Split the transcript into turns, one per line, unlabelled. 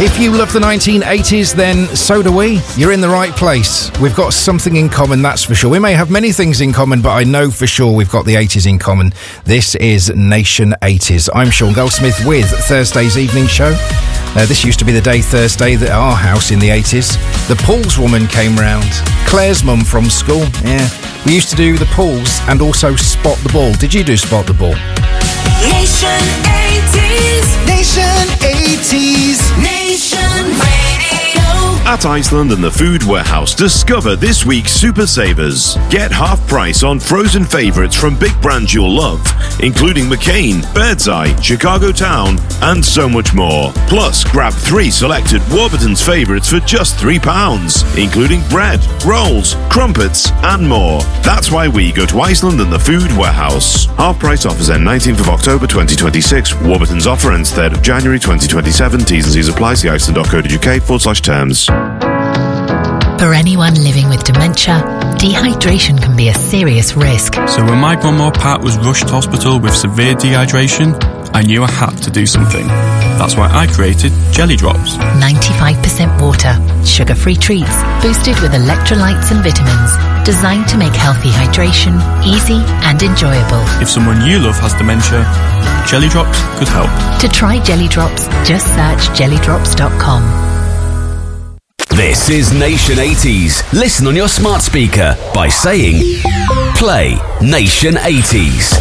If you love the 1980s, then so do we. You're in the right place. We've got something in common, that's for sure. We may have many things in common, but I know for sure we've got the 80s in common. This is Nation 80s. I'm Sean Goldsmith with Thursday's evening show. This used to be the day Thursday at our house in the 80s. The Pools woman came round. Claire's mum from school. Yeah. We used to do the Pools and also Spot the Ball. Did you do Spot the Ball?
Nation 80s.
Nation 80s.
Nation Radio.
At Iceland and the Food Warehouse, discover this week's Super Savers. Get half price on frozen favourites from big brands you'll love, including McCain, Birdseye, Chicago Town, and so much more. Plus, grab 3 selected Warburton's favourites for just £3, including bread, rolls, crumpets, and more. That's why we go to Iceland and the Food Warehouse. Half price offers end 19th of October 2026. Warburton's offer ends 3rd of January 2027. T's and C's apply. See iceland.co.uk/terms.
For anyone living with dementia, dehydration can be a serious risk.
So when my mum or Pat was rushed to hospital with severe dehydration, I knew I had to do something. That's why I created Jelly Drops.
95% water, sugar-free treats, boosted with electrolytes and vitamins, designed to make healthy hydration easy and enjoyable.
If someone you love has dementia, Jelly Drops could help.
To try Jelly Drops, just search jellydrops.com.
This is Nation 80s. Listen on your smart speaker by saying, play Nation 80s.